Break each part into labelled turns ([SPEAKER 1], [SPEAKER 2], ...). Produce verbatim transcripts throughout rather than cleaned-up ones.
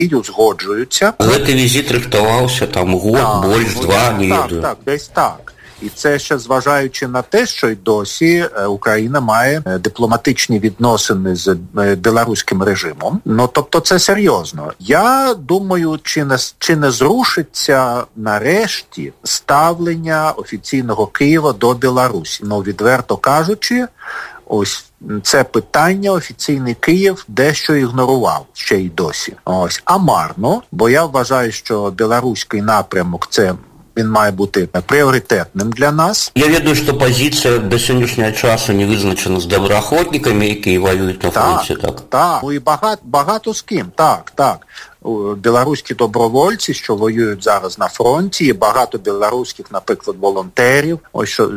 [SPEAKER 1] узгоджуються.
[SPEAKER 2] Гэты візит рыхтаваўся там год,
[SPEAKER 1] так,
[SPEAKER 2] больш,
[SPEAKER 1] ну,
[SPEAKER 2] два, не
[SPEAKER 1] так,
[SPEAKER 2] ведаю.
[SPEAKER 1] Так, десь так. І це ще зважаючи на те, що й досі Україна має дипломатичні відносини з білоруським режимом. Ну, тобто це серйозно. Я думаю, чи не, чи не зрушиться нарешті ставлення офіційного Києва до Білорусі. Ну, відверто кажучи, ось це питання офіційний Київ дещо ігнорував ще й досі. Ось, а марно, бо я вважаю, що білоруський напрямок – це він має бути пріоритетним для нас.
[SPEAKER 2] Я ведаю, що позиція до сьогоднішнього часу не визначена з доброохотниками, які воюють на фронті, так?
[SPEAKER 1] Так, так. Ну і багато, багато з ким, так, так. Білоруські добровольці, що воюють зараз на фронті, і багато білоруських, наприклад, волонтерів, ось що,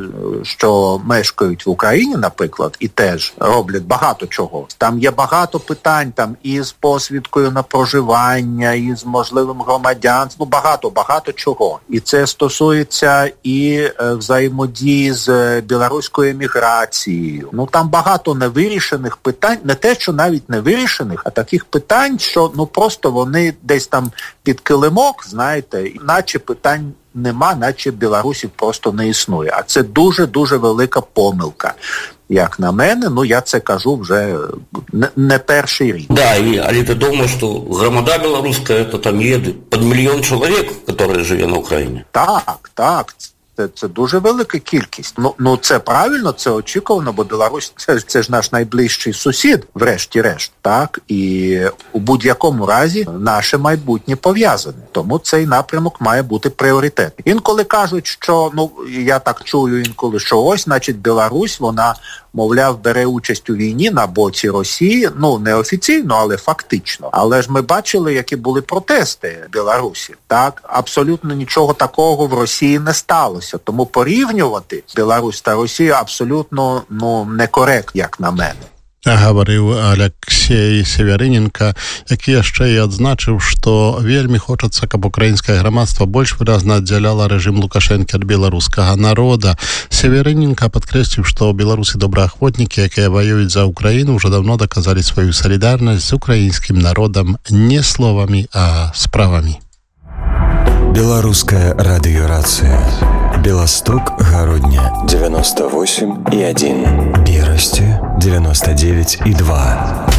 [SPEAKER 1] що мешкають в Україні, наприклад, і теж роблять багато чого. Там є багато питань, там і з посвідкою на проживання, і з можливим громадянством, ну багато, багато чого. І це стосується і взаємодії з білоруською еміграцією. Ну там багато невирішених питань, не те, що навіть невирішених, а таких питань, що ну просто вони Вони десь там під килимок, знаєте, наче питань нема, наче білорусів просто не існує. А це дуже-дуже велика помилка. Як на мене, ну я це кажу вже не, не перший рік.
[SPEAKER 2] Да, і, але ти думаєш, що громада білоруська, це там є під мільйон чоловік, який живе на Україні?
[SPEAKER 1] Так, так. Це, це дуже велика кількість. Ну, ну це правильно, це очікувано, бо Білорусь це, це ж наш найближчий сусід, врешті-решт, так? І у будь-якому разі наше майбутнє пов'язане. Тому цей напрямок має бути пріоритетним. Інколи кажуть, що, ну, я так чую інколи, що ось, значить, Білорусь, вона, мовляв, бере участь у війні на боці Росії, ну, не офіційно, але фактично. Але ж ми бачили, які були протести в Білорусі, так? Абсолютно нічого такого в Росії не сталося. Тому порівнювати Білорусь та Росію абсолютно ну, некоректно, як на мене.
[SPEAKER 3] Гаварыў Алексей Северыненко, які яшчэ і адзначыў, што вельмі хочацца, каб украінскае грамадства больш выразна аддзяляла рэжым Лукашэнкі ад беларускага народа. Северыненко падкрэсліў, што беларусы добраахвотнікі, якія ваююць за Украіну, ўжо даўно даказалі сваю салідарнасць з украінскім народам не словамі, а справамі.
[SPEAKER 4] Беларуская радыёрацыя. Беласток, Гародня девяносто восемь и один, Берасти девяносто девять и два.